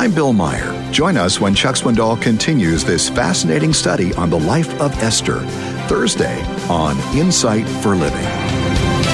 I'm Bill Meyer. Join us when Chuck Swindoll continues this fascinating study on the life of Esther, Thursday on Insight for Living.